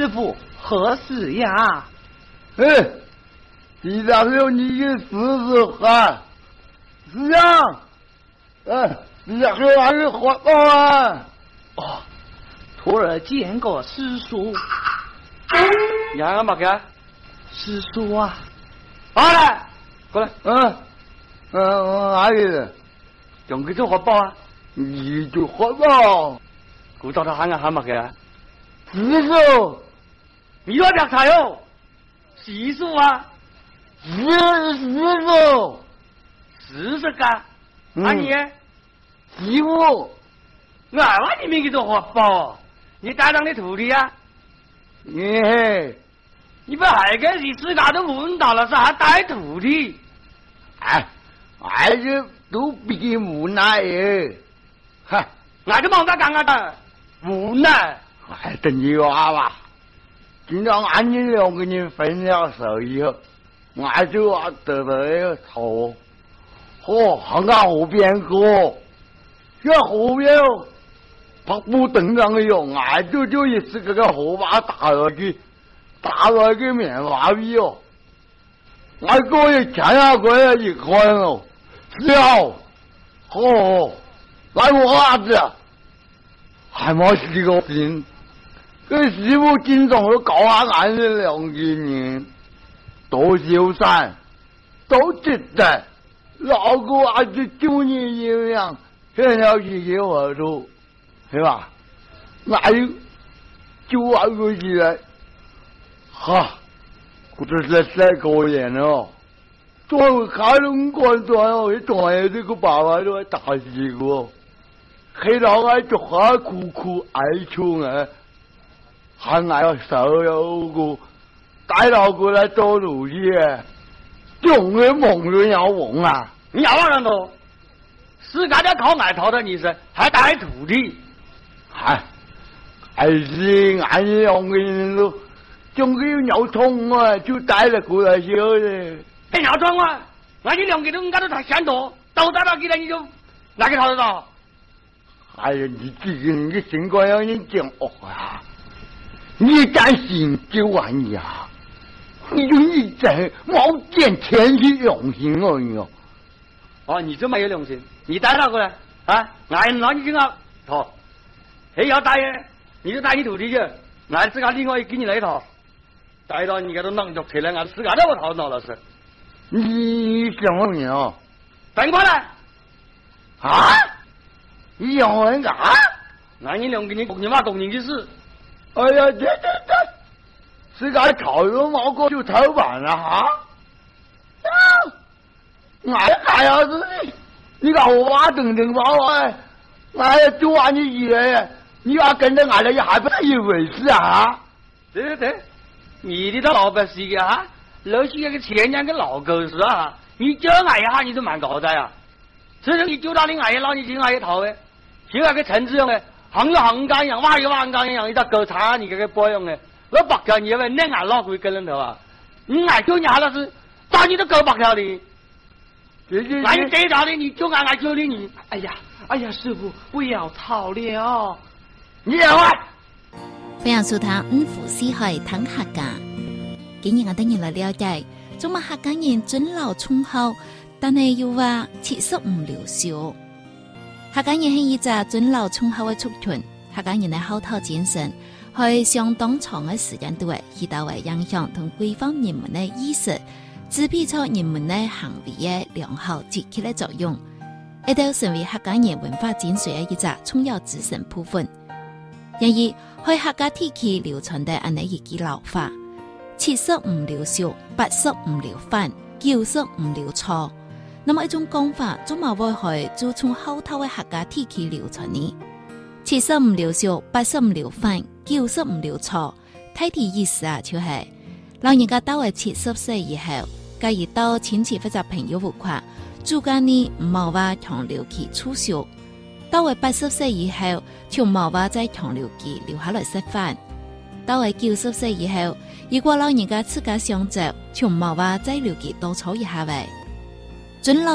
师傅何事呀？ 地上有你的试试看，是呀，地上有俺的活动啊。 哦，徒儿见过师叔。 让俺马哥， 师叔啊， 好来，过来。 哪里的？ 用个做活宝啊？ 你就活宝。 顾到他喊俺喊马哥。 师叔， 你多别菜哦。习俗啊。 师傅。 40个。啊你？ 媳妇。 我话你没给做活宝，你带上的徒弟啊？你不还跟你自家都问到了，是还带徒弟？ 还是都比无奈耶。嗨， 俺就忙在干的无奈。 等你娃娃，今朝俺你两个人分了手以后，俺就得了一个头。看看河边过，这河边他不等上个用，俺就一次这个河把打落去棉花皮哦，俺哥也抢下过来一看哦，笑，来我子，还没死个心，这媳妇经常都搞下俺这两个人，多修缮，多值得，老哥还是就你一样，现在去给我做。是吧？哪有就玩过去了？我这是晒高眼了。昨开龙关转哦，一转眼这个爸爸都打死过，黑老爱就还苦哀穷啊，还爱要手有个带老过来做奴隶，总会梦着要忘啊！ 你要往上头，是干的靠爱套的你是还带徒弟。 还是俺两个人都总归有尿痛啊，就带了过来修的。 尿痛啊！俺你两个都应该都太闲多，都带到给了你就哪个套得到？ 你这个人的性格让人讲啊！你担心就玩你啊！你真冇见天去良心哦你哦！ 你这么有良心，你带他过来啊！俺让你这个套。要带耶，你就带你徒弟去，俺自家另外给你来一套，带到你给都弄着起来，俺自家都不讨恼了是。 你想问你哦？ 等过来。 你想问啥？ 俺你两个人你妈懂人的事。 哎呀，这，自家讨论毛哥就偷板了哈。俺要是你搞我娃等包俺就按你一人。你要跟着俺来，还不是一回事啊？ 对，你的老百姓啊，老是那个前两个老狗屎啊！你教俺一下，你都蛮搞的呀。这是你就到你俺也让你听俺一套哎，就那个陈志勇哎，行有行干一样，挖有挖干一样，一道狗叉你这个包用哎，我白条你问那俺老鬼跟人头啊，你俺就你还那是找你的狗白条的，俺有这条的你就俺救的你。 哎呀，师傅不要吵了。 你也会。 歡迎收聽五湖四海談客家。今日我哋嚟了解，中國客家人尊老忠厚，但係又話切實唔了少。客家人係一隻尊老忠厚嘅族群，客家人嘅口頭精神係相當長嘅時間段，起到為影響同規範人們嘅意識，支配出人們嘅行為嘅良好積極嘅作用，亦都成為客家人文化精髓嘅一隻重要組成部分。然而，喺客家地區流傳嘅安尼一句老話：70唔了少，80唔了飯，90唔了錯。那麼一種講法，做乜會係就從後頭嘅客家地區流傳呢？70唔了少，80唔了飯，90唔了錯。睇啲意思啊，就係老人家到咗70歲以後，假如到親戚或者朋友屋企，主家呢唔好話長留佢促銷。到咗80歲以後，就冇話再長留佢留下來食飯。到咗90歲以後，如果老人家自家想走，就冇話再留佢多坐一下位。尊老